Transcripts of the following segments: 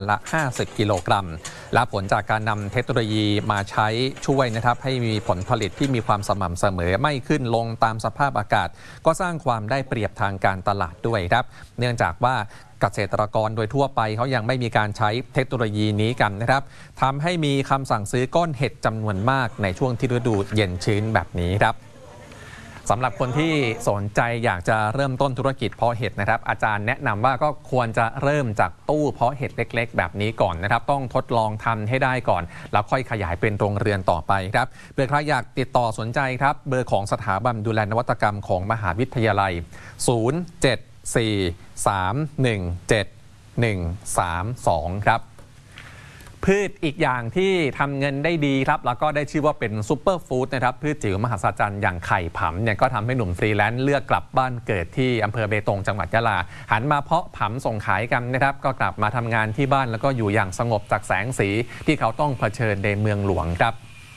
ละ50กิโลกรัมและผลจากการนำเทคโนโลยีมาใช้ช่วยนะครับให้มีผลผลิตที่มีความสม่ำเสมอไม่ขึ้นลงตามสภาพอากาศก็สร้างความได้เปรียบทางการตลาดด้วยครับเนื่องจากว่าเกษตรกรโดยทั่วไปเขายังไม่มีการใช้เทคโนโลยีนี้กันนะครับทำให้มีคำสั่งซื้อก้อนเห็ดจำนวนมากในช่วงที่ฤดูเย็นชื้นแบบนี้ครับสำหรับคนที่สนใจอยากจะเริ่มต้นธุรกิจเพาะเห็ดนะครับอาจารย์แนะนำว่าก็ควรจะเริ่มจากตู้เพาะเห็ดเล็กๆแบบนี้ก่อนนะครับต้องทดลองทำให้ได้ก่อนแล้วค่อยขยายเป็นโรงเรือนต่อไปครับเผื่อใครอยากติดต่อสนใจครับเบอร์ของสถาบันดูแลนวัตกรรมของมหาวิทยาลัย074317132ครับพืชอีกอย่างที่ทำเงินได้ดีครับแล้วก็ได้ชื่อว่าเป็นซูเปอร์ฟู้ดนะครับพืชจิ๋วมหัศจรรย์อย่างไข่ผำเนี่ยก็ทำให้หนุ่มฟรีแลนซ์เลือกกลับบ้านเกิดที่อำเภอเบตงจังหวัดยะลาหันมาเพาะผำส่งขายกันนะครับก็กลับมาทำงานที่บ้านแล้วก็อยู่อย่างสงบจากแสงสีที่เขาต้องเผชิญในเมืองหลวงครับ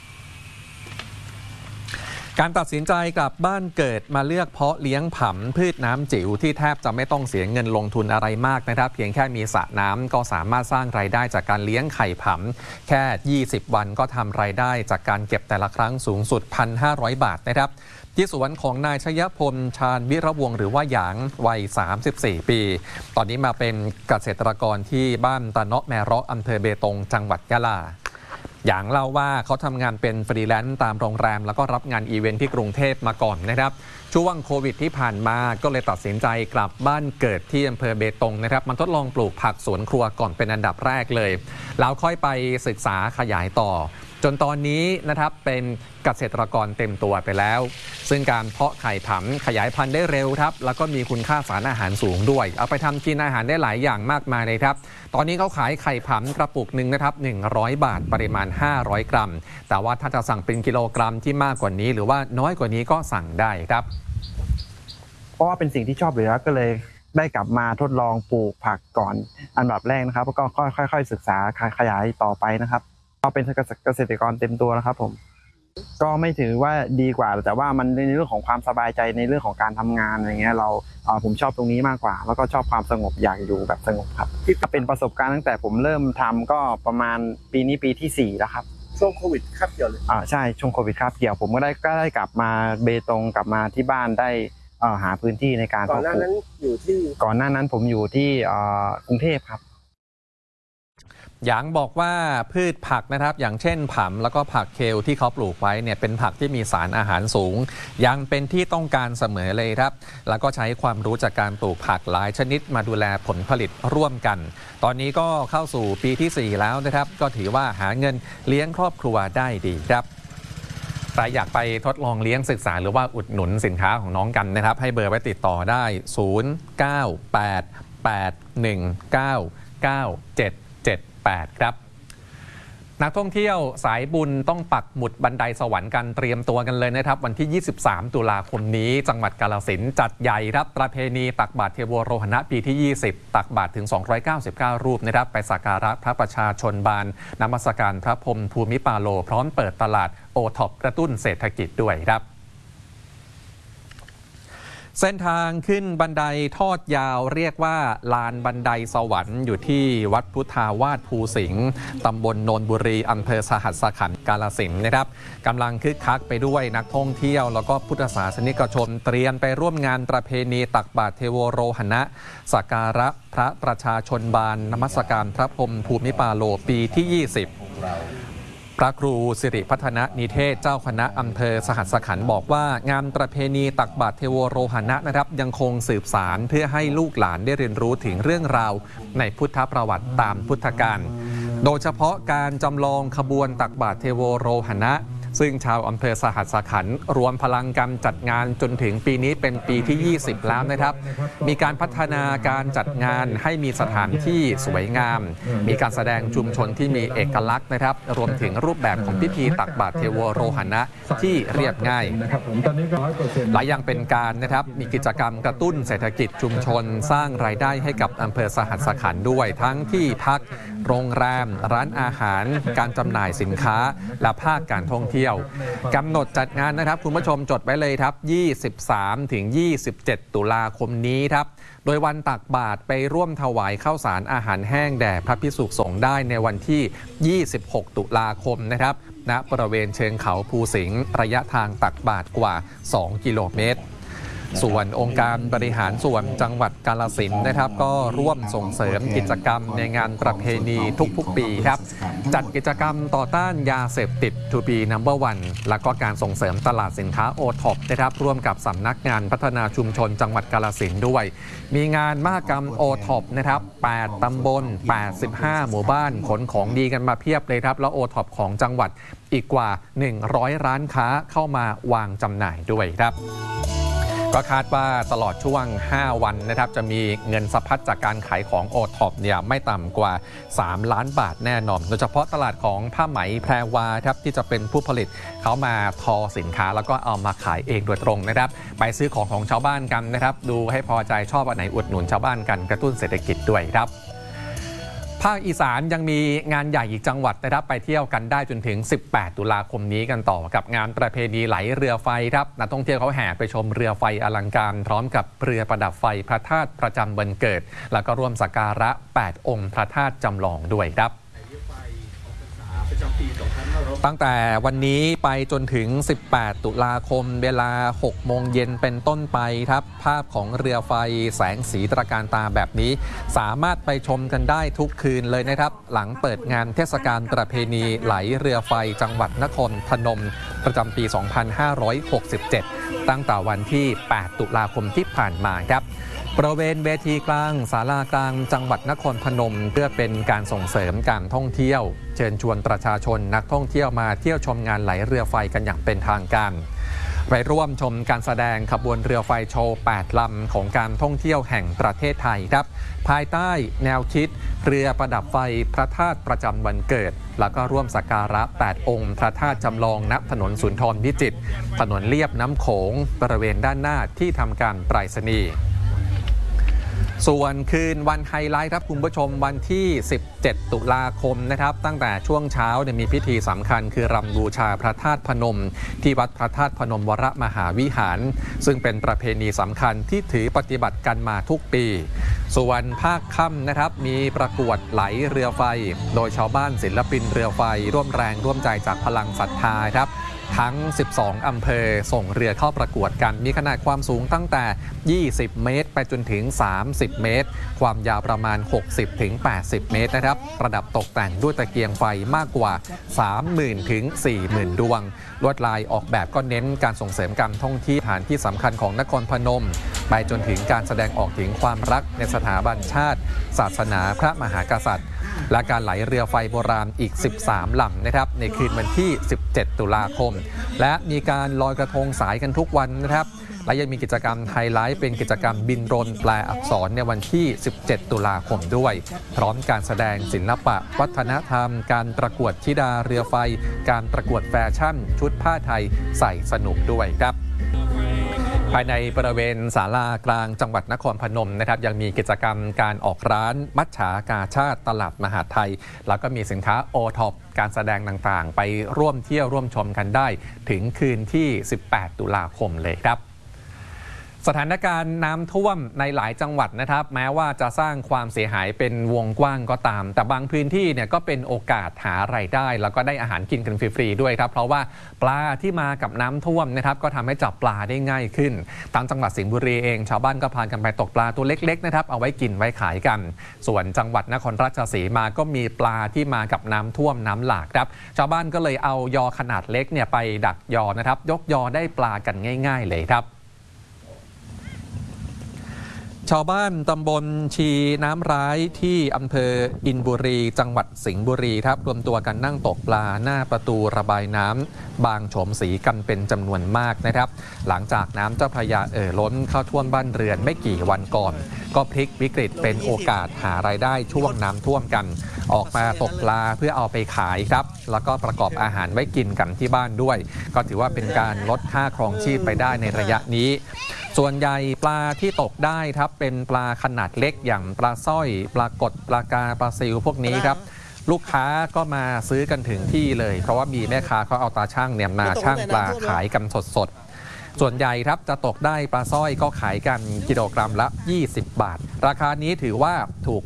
การตัดสินใจกลับบ้านเกิดมาเลือกเพาะเลี้ยงผำพืชน้ำจิ๋วที่แทบจะไม่ต้องเสียเงินลงทุนอะไรมากนะครับเพียงแค่มีสระน้ำก็สามารถสร้างรายได้จากการเลี้ยงไข่ผำแค่20วันก็ทำรายได้จากการเก็บแต่ละครั้งสูงสุด 1,500 บาทนะครับที่สวนของนายชยพลชาญวิรวงศ์หรือว่าหยางวัย34ปีตอนนี้มาเป็นเกษตรกรที่บ้านตะเนาะแมเราะอำเภอเบตงจังหวัดยะลาอย่างเล่าว่าเขาทำงานเป็นฟรีแลนซ์ตามโรงแรมแล้วก็รับงานอีเวนท์ที่กรุงเทพมาก่อนนะครับช่วงโควิดที่ผ่านมาก็เลยตัดสินใจกลับบ้านเกิดที่อำเภอเบตงนะครับมันทดลองปลูกผักสวนครัวก่อนเป็นอันดับแรกเลยแล้วค่อยไปศึกษาขยายต่อจนตอนนี้นะครับเป็นเกษตรกรเต็มตัวไปแล้วซึ่งการเพาะไข่ผำขยายพันธุ์ได้เร็วครับแล้วก็มีคุณค่าสารอาหารสูงด้วยเอาไปทำกินอาหารได้หลายอย่างมากมายเลยครับตอนนี้เขาขายไข่ผำกระปุกหนึ่งนะครับ100 บาทปริมาณ500 กรัมแต่ว่าถ้าจะสั่งเป็นกิโลกรัมที่มากกว่านี้หรือว่าน้อยกว่านี้ก็สั่งได้ครับเพราะว่าเป็นสิ่งที่ชอบอยู่แล้วก็เลยได้กลับมาทดลองปลูกผักก่อนอันดับแรกนะครับแล้วก็ค่อยๆศึกษาขยายต่อไปนะครับก็เป็นเกษตรกรเต็มตัวนะครับผมก็ไม่ถือว่าดีกว่าแต่ว่ามันในเรื่องของความสบายใจในเรื่องของการทำงานอะไรเงี้ยผมชอบตรงนี้มากกว่าแล้วก็ชอบความสงบอยากอยู่แบบสงบครับที่เป็นประสบการณ์ตั้งแต่ผมเริ่มทำก็ประมาณปีนี้ปีที่4แล้วครับช่วงโควิดคาบเกี่ยวเลยใช่ช่วงโควิดคาบเกี่ยวผมก็ได้กลับมาเบตงกลับมาที่บ้านได้หาพื้นที่ในการก่อนหน้านั้นผมอยู่ที่กรุงเทพครับหยางบอกว่าพืชผักนะครับอย่างเช่นผำแล้วก็ผักเคลที่เขาปลูกไว้เนี่ยเป็นผักที่มีสารอาหารสูงยังเป็นที่ต้องการเสมอเลยครับแล้วก็ใช้ความรู้จากการปลูกผักหลายชนิดมาดูแลผลผลิตร่วมกันตอนนี้ก็เข้าสู่ปีที่4แล้วนะครับก็ถือว่าหาเงินเลี้ยงครอบครัวได้ดีครับใครอยากไปทดลองเลี้ยงศึกษาหรือว่าอุดหนุนสินค้าของน้องกันนะครับให้เบอร์ไว้ติดต่อได้0988199778ครับนักท่องเที่ยวสายบุญต้องปักหมุดบันไดสวรรค์กันเตรียมตัวกันเลยนะครับวันที่23ตุลาคมนี้จังหวัดกาฬสินธุ์จัดใหญ่ครับประเพณีตักบาตรเทโวโรหณะปีที่20ตักบาตรถึง299รูปนะครับไปสักการะพระประชาชนบานนมัสการพระพรหมภูมิปาโลพร้อมเปิดตลาดโอท็อปกระตุ้นเศรษฐกิจด้วยครับเส้นทางขึ้นบันไดทอดยาวเรียกว่าลานบันไดสวรรค์อยู่ที่วัดพุทธาวาสภูสิงห์ตำบลโนนบุรีอำเภอสหัสขันธ์กาฬสินธุ์นะครับกำลังคึกคักไปด้วยนักท่องเที่ยวแล้วก็พุทธศาสนิกชนเตรียมไปร่วมงานประเพณีตักบาตรเทโวโรหณะสักการะพระประชาชนบานนมัสการพระพรหมภูมิปาโลปีที่20พระครูสิริพัฒนนิเทศเจ้าคณะอำเภอสหัสขันธ์บอกว่างานประเพณีตักบาตรเทโวโรหณะนะครับยังคงสืบสานเพื่อให้ลูกหลานได้เรียนรู้ถึงเรื่องราวในพุทธประวัติตามพุทธกาลโดยเฉพาะการจำลองขบวนตักบาตรเทโวโรหณะซึ่งชาวอำเภอสหัสขันธ์รวมพลังกันจัดงานจนถึงปีนี้เป็นปีที่20แล้วนะครับมีการพัฒนาการจัดงานให้มีสถานที่สวยงามมีการแสดงชุมชนที่มีเอกลักษณ์นะครับรวมถึงรูปแบบของพิธีตักบาตรเทโวโรหณะที่เรียบง่ายและยังเป็นการนะครับมีกิจกรรมกระตุ้นเศรษฐกิจชุมชนสร้างรายได้ให้กับอำเภอสหัสขันธ์ด้วยทั้งที่พักโรงแรมร้านอาหารการจำหน่ายสินค้าและภาคการท่องเที่ยวที่ยวกำหนดจัดงานนะครับคุณผู้ชมจดไว้เลยครับ23 ถึง 27 ตุลาคมนี้ครับโดยวันตักบาตรไปร่วมถวายข้าวสารอาหารแห้งแด่พระภิกษุสงฆ์ได้ในวันที่ 26 ตุลาคมนะครับณบริเวณเชิงเขาภูสิงห์ระยะทางตักบาตรกว่า 2 กิโลเมตรส่วนองค์การบริหารส่วนจังหวัดกาฬสินธุ์นะครับก็ร่วมส่งเสริมกิจกรรมในงานประเพณีทุกๆปีครับจัดกิจกรรมต่อต้านยาเสพติด To be number one แล้วก็การส่งเสริมตลาดสินค้า O-TOP นะครับร่วมกับสำนักงานพัฒนาชุมชนจังหวัดกาฬสินธุ์ด้วยมีงานมหกรรม O-TOP นะครับ8ตำบล85หมู่บ้านขนของดีกันมาเพียบเลยครับแล้ว O-TOP ของจังหวัดอีกกว่า100ร้านค้าเข้ามาวางจำหน่ายด้วยครับก็คาดว่าตลอดช่วง5วันนะครับจะมีเงินสะพัดจากการขายของ O-TOP เนี่ยไม่ต่ำกว่า3ล้านบาทแน่นอนโดยเฉพาะตลาดของผ้าไหมแพรวาครับที่จะเป็นผู้ผลิตเขามาทอสินค้าแล้วก็เอามาขายเองโดยตรงนะครับไปซื้อของชาวบ้านกันนะครับดูให้พอใจชอบอันไหนอุดหนุนชาวบ้านกันกระตุ้นเศรษฐกิจด้วยครับภาคอีสานยังมีงานใหญ่อีกจังหวัดนะครับไปเที่ยวกันได้จนถึง18ตุลาคมนี้กันต่อกับงานประเพณีไหลเรือไฟครับนักท่องเที่ยวเขาแห่ไปชมเรือไฟอลังการพร้อมกับเรือประดับไฟพระธาตุประจำวันเกิดแล้วก็ร่วมสักการะ8องค์พระธาตุจำลองด้วยครับตั้งแต่วันนี้ไปจนถึง18ตุลาคมเวลา6โมงเย็นเป็นต้นไปครับภาพของเรือไฟแสงสีตระการตาแบบนี้สามารถไปชมกันได้ทุกคืนเลยนะครับหลังเปิดงานเทศกาลประเพณีไหลเรือไฟจังหวัดนครพนมประจำปี 2567 ตั้งแต่วันที่8ตุลาคมที่ผ่านมาครับบริเวณเวทีกลางศาลากลางจังหวัดนครพนมเพื่อเป็นการส่งเสริมการท่องเที่ยวเชิญชวนประชาชนนักท่องเที่ยวมาเที่ยวชมงานไหลเรือไฟกันอย่างเป็นทางการไปร่วมชมการแสดงขบวนเรือไฟโชว์8ลำของการท่องเที่ยวแห่งประเทศไทยครับภายใต้แนวคิดเรือประดับไฟพระธาตุประจำวันเกิดแล้วก็ร่วมสักการะ8องค์พระธาตุจำลองณถนนสุนทรวิจิตรถนนเลียบน้ำโขงบริเวณด้านหน้าที่ทำการไปรษณีย์ส่วนคืนวันไฮไลท์ครับคุณผู้ชมวันที่17ตุลาคมนะครับตั้งแต่ช่วงเช้ามีพิธีสำคัญคือรำบูชาพระธาตุพนมที่วัดพระธาตุพนมวรมหาวิหารซึ่งเป็นประเพณีสำคัญที่ถือปฏิบัติกันมาทุกปีส่วนภาคค่ำนะครับมีประกวดไหลเรือไฟโดยชาวบ้านศิลปินเรือไฟร่วมแรงร่วมใจจากพลังศรัทธาครับทั้ง12อำเภอส่งเรือเข้าประกวดกันมีขนาดความสูงตั้งแต่20เมตรไปจนถึง30เมตรความยาวประมาณ60ถึง80เมตรนะครับประดับตกแต่งด้วยตะเกียงไฟมากกว่า 30,000 ถึง 40,000 ดวงลวดลายออกแบบก็เน้นการส่งเสริมการท่องเที่ยวสถานที่สำคัญของนครพนมไปจนถึงการแสดงออกถึงความรักในสถาบันชาติศาสนาพระมหากษัตริย์และการไหลเรือไฟโบราณอีก13ลำนะครับในคืนวันที่17ตุลาคมและมีการลอยกระทงสายกันทุกวันนะครับและยังมีกิจกรรมไฮไลท์เป็นกิจกรรมบินโดรนแปลอักษรในวันที่17ตุลาคมด้วยพร้อมการแสดงศิลปะวัฒนธรรมการประกวดธิดาเรือไฟการประกวดแฟชั่นชุดผ้าไทยใส่สนุกด้วยครับภายในบริเวณศาลากลางจังหวัดนครพนมนะครับยังมีกิจกรรมการออกร้านมัจฉากาชาติตลาดมหาไทยแล้วก็มีสินค้า O-TOP การแสดงต่างๆไปร่วมเที่ยวร่วมชมกันได้ถึงคืนที่18ตุลาคมเลยครับสถานการณ์น้ำท่วมในหลายจังหวัดนะครับแม้ว่าจะสร้างความเสียหายเป็นวงกว้างก็ตามแต่บางพื้นที่เนี่ยก็เป็นโอกาสหารายได้แล้วก็ได้อาหารกินกันฟรีๆด้วยครับเพราะว่าปลาที่มากับน้ำท่วมนะครับก็ทำให้จับปลาได้ง่ายขึ้นทางจังหวัดสิงห์บุรีเองชาวบ้านก็พากันไปตกปลาตัวเล็กๆนะครับเอาไว้กินไว้ขายกันส่วนจังหวัดนครราชสีมาก็มีปลาที่มากับน้ำท่วมน้ำหลากครับชาวบ้านก็เลยเอายอขนาดเล็กเนี่ยไปดักยอนะครับยกยอได้ปลากันง่ายๆเลยครับชาวบ้านตำบลชีน้ำร้ายที่อำเภออินบุรีจังหวัดสิงห์บุรีครับรวมตัวกันนั่งตกปลาหน้าประตูระบายน้ำบางโฉมศรีกันเป็นจำนวนมากนะครับหลังจากน้ำเจ้าพระยาล้นเข้าท่วมบ้านเรือนไม่กี่วันก่อนก็พลิกวิกฤตเป็นโอกาสหารายได้ช่วงน้ำท่วมกันออกมาตกปลาเพื่อเอาไปขายครับแล้วก็ประกอบอาหารไว้กินกันที่บ้านด้วยก็ถือว่าเป็นการลดค่าครองชีพไปได้ในระยะนี้ส่วนใหญ่ปลาที่ตกได้ครับเป็นปลาขนาดเล็กอย่างปลาสร้อยปลากดปลากาปลาซิวพวกนี้ครับลูกค้าก็มาซื้อกันถึงที่เลย เพราะว่ามีแม่ค้าเขาเอาตาช่างเนี่ยมาช่างปลาขายกันสดๆส่วนใหญ่ครับจะตกได้ปลาสร้อยก็ขายกันกิโลกรัมละ20 บาทราคานี้ถือว่าถูก